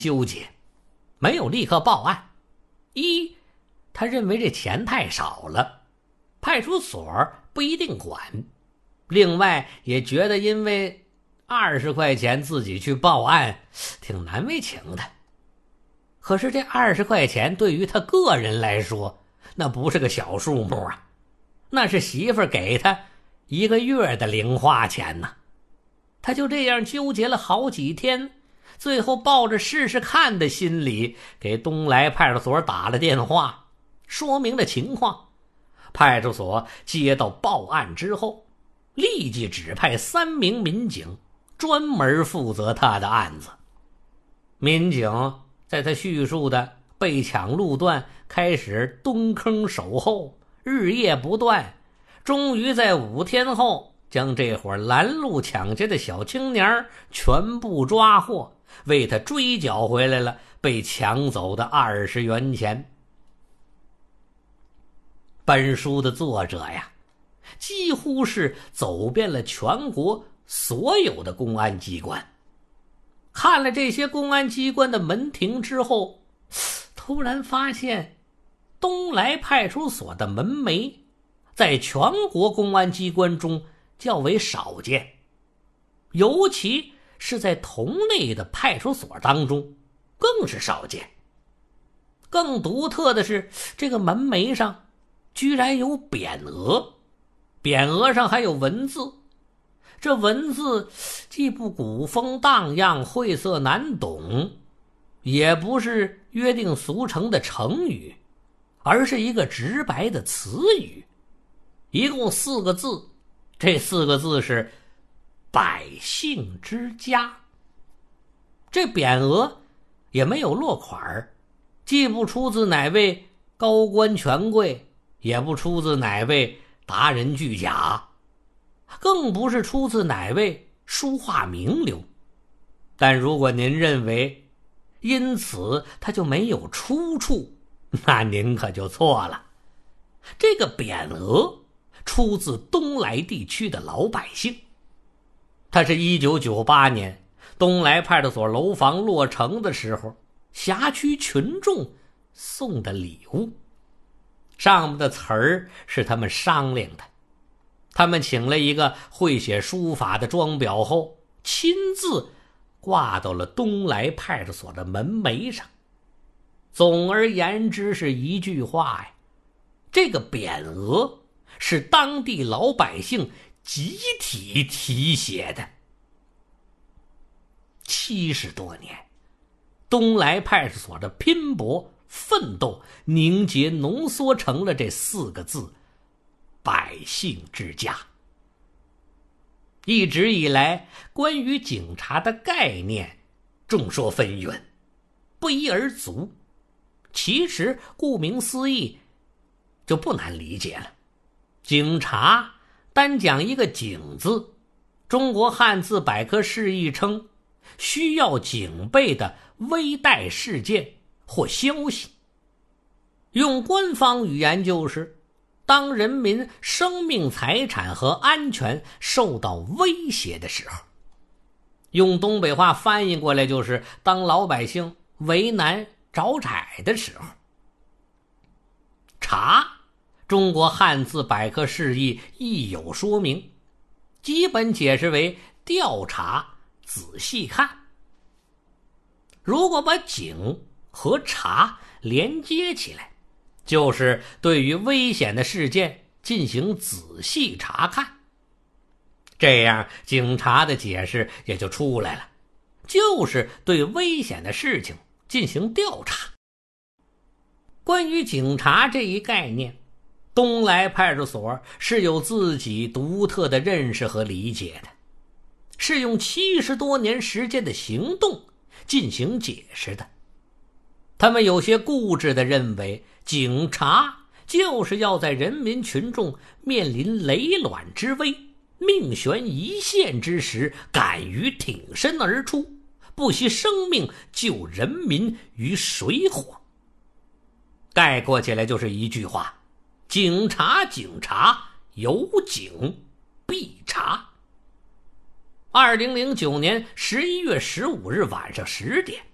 纠结，没有立刻报案。一，他认为这钱太少了，派出所不一定管；另外也觉得因为20块钱自己去报案挺难为情的。可是这20块钱对于他个人来说，那不是个小数目啊，那是媳妇儿给他1个月的零花钱呢。他就这样纠结了好几天，最后抱着试试看的心理给东来派出所打了电话，说明了情况。派出所接到报案之后，立即指派3名民警专门负责他的案子。民警在他叙述的被抢路段开始蹲坑守候，日夜不断，终于在5天后将这伙拦路抢劫的小青年全部抓获，为他追缴回来了被抢走的20元钱。本书的作者呀，几乎是走遍了全国所有的公安机关，看了这些公安机关的门庭之后，突然发现东来派出所的门楣在全国公安机关中较为少见，尤其是在同类的派出所当中更是少见。更独特的是，这个门楣上居然有匾额，匾额上还有文字，这文字既不古风荡漾晦涩难懂，也不是约定俗成的成语，而是一个直白的词语，一共4个字，这4个字是百姓之家。这匾额也没有落款，既不出自哪位高官权贵，也不出自哪位达人巨贾，更不是出自哪位书画名流。但如果您认为因此他就没有出处，那您可就错了。这个匾额出自东来地区的老百姓，它是1998年东来派出所楼房落成的时候，辖区群众送的礼物。上面的词儿是他们商量的，他们请了一个会写书法的装裱后，亲自挂到了东来派出所的门楣上。总而言之是一句话呀，这个匾额是当地老百姓集体题写的。70多年，东来派出所的拼搏奋斗凝结浓缩成了这4个字，百姓之家。一直以来，关于警察的概念众说纷纭，不一而足。其实顾名思义就不难理解了，警察单讲一个警字，中国汉字百科释义称需要警备的危殆事件或消息。用官方语言就是当人民生命财产和安全受到威胁的时候。用东北话翻译过来就是当老百姓为难找窄的时候。查，中国汉字百科释义亦有说明，基本解释为调查、仔细看。如果把警和查连接起来，就是对于危险的事件进行仔细查看。这样警察的解释也就出来了，就是对危险的事情进行调查。关于警察这一概念，东来派出所是有自己独特的认识和理解的，是用70多年时间的行动进行解释的。他们有些固执地认为，警察就是要在人民群众面临雷卵之危、命悬一线之时，敢于挺身而出，不惜生命救人民于水火。概括起来就是一句话，警察有警必查。2009年11月15日晚上10点，